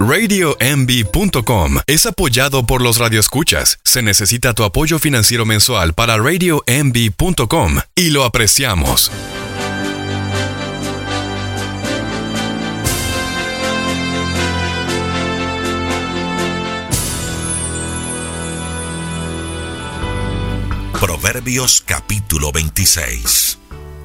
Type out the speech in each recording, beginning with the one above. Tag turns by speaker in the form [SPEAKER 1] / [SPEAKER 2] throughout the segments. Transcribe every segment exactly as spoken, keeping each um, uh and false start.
[SPEAKER 1] radio m b punto com es apoyado por los radioescuchas. Se necesita tu apoyo financiero mensual para radio m b punto com y lo apreciamos.
[SPEAKER 2] Proverbios capítulo veintiséis.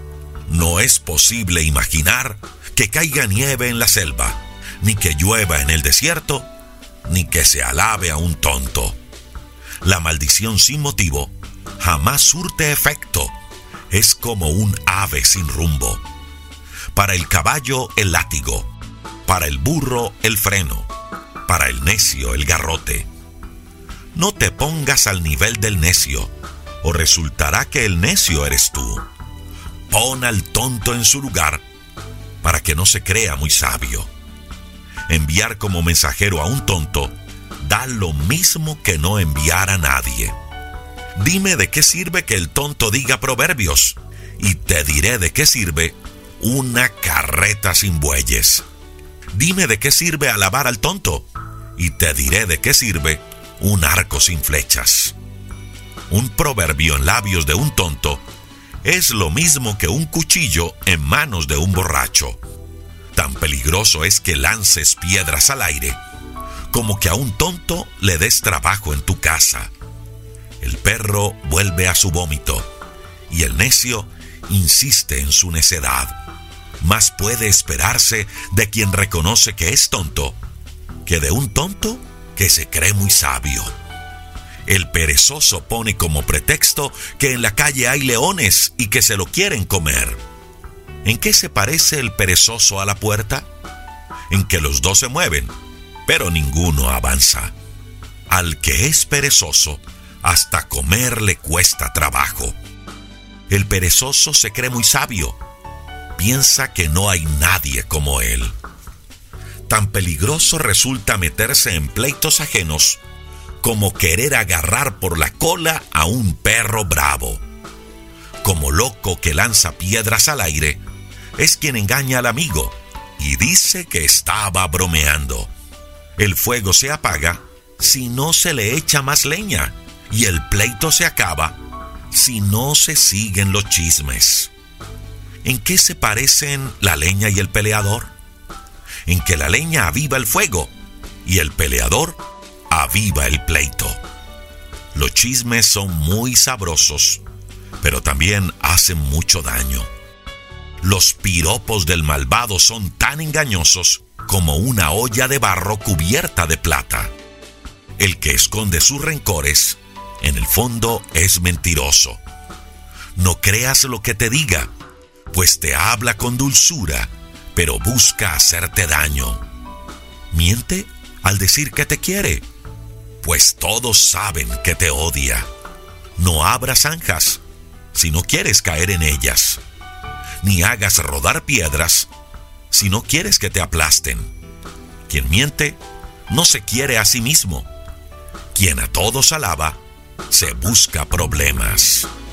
[SPEAKER 2] No es posible imaginar que caiga nieve en la selva, ni que llueva en el desierto, ni que se alabe a un tonto. La maldición sin motivo jamás surte efecto. Es como un ave sin rumbo. Para el caballo el látigo, para el burro el freno, para el necio el garrote. No te pongas al nivel del necio, o resultará que el necio eres tú. Pon al tonto en su lugar, para que no se crea muy sabio. Enviar como mensajero a un tonto da lo mismo que no enviar a nadie. Dime de qué sirve que el tonto diga proverbios, y te diré de qué sirve una carreta sin bueyes. Dime de qué sirve alabar al tonto, y te diré de qué sirve un arco sin flechas. Un proverbio en labios de un tonto es lo mismo que un cuchillo en manos de un borracho. Tan peligroso es que lances piedras al aire, como que a un tonto le des trabajo en tu casa. El perro vuelve a su vómito, y el necio insiste en su necedad. Más puede esperarse de quien reconoce que es tonto, que de un tonto que se cree muy sabio. El perezoso pone como pretexto que en la calle hay leones y que se lo quieren comer. ¿En qué se parece el perezoso a la puerta? En que los dos se mueven, pero ninguno avanza. Al que es perezoso, hasta comer le cuesta trabajo. El perezoso se cree muy sabio. Piensa que no hay nadie como él. Tan peligroso resulta meterse en pleitos ajenos como querer agarrar por la cola a un perro bravo. Como loco que lanza piedras al aire, es quien engaña al amigo y dice que estaba bromeando. El fuego se apaga si no se le echa más leña, y el pleito se acaba si no se siguen los chismes. ¿En qué se parecen la leña y el peleador? En que la leña aviva el fuego y el peleador aviva el pleito. Los chismes son muy sabrosos, pero también hacen mucho daño. Los piropos del malvado son tan engañosos como una olla de barro cubierta de plata. El que esconde sus rencores, en el fondo es mentiroso. No creas lo que te diga, pues te habla con dulzura, pero busca hacerte daño. Miente al decir que te quiere, pues todos saben que te odia. No abras zanjas si no quieres caer en ellas, ni hagas rodar piedras si no quieres que te aplasten. Quien miente no se quiere a sí mismo. Quien a todos alaba se busca problemas.